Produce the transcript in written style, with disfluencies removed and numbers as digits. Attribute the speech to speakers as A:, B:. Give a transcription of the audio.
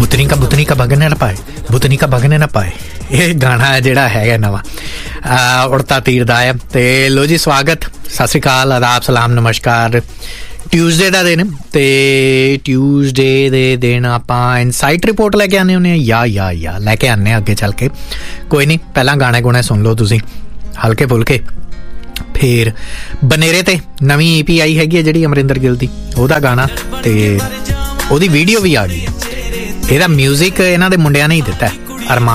A: बुतनी का बगने ना पाए, बुतनी का बगने ना पाए, ਇਹ ਗਾਣਾ ਜਿਹੜਾ ਹੈਗਾ ਨਵਾਂ ਉੜਤਾ ਤੀਰ ਦਾ ਹੈ। ਤੇ ਲੋ ਜੀ ਸਵਾਗਤ, ਸਤਿ ਸ਼੍ਰੀ ਅਕਾਲ, ਆਦਾਬ, ਸਲਾਮ, ਨਮਸਕਾਰ। ਟਿਊਜ਼ਡੇ ਦਾ ਦਿਨ ਤੇ ਟਿਊਜ਼ਡੇ ਦੇ ਦਿਨ ਆਪਾਂ ਇਨਸਾਈਟ ਰਿਪੋਰਟ ਲੈ ਕੇ ਆਉਂਦੇ ਹੁੰਦੇ ਹਾਂ ਜਾਂ ਲੈ ਕੇ ਆਉਂਦੇ ਹਾਂ ਅੱਗੇ ਚੱਲ ਕੇ। ਕੋਈ ਨਹੀਂ, ਪਹਿਲਾਂ ਗਾਣੇ ਗੁਣੇ ਸੁਣ ਲਓ ਤੁਸੀਂ ਹਲਕੇ ਫੁਲਕੇ, ਫਿਰ ਬਨੇਰੇ ਤੇ ਨਵੀਂ EP ਆਈ ਹੈਗੀ ਹੈ ਜਿਹੜੀ ਅਮਰਿੰਦਰ ਗਿੱਲ ਦੀ, ਉਹਦਾ ਗਾਣਾ ਤੇ ਉਹਦੀ ਵੀਡੀਓ ਵੀ ਆ ਗਈ ਹੈ। ਇਹਦਾ ਮਿਊਜ਼ਿਕ ਇਹਨਾਂ ਦੇ ਮੁੰਡਿਆਂ ਨੇ ਹੀ ਦਿੱਤਾ, ਅਰਮਾਨ